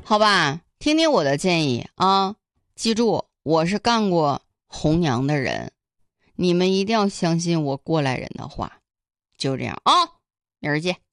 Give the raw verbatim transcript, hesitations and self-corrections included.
好吧，听听我的建议啊，记住，我是干过红娘的人，你们一定要相信我过来人的话，就这样啊，明儿见。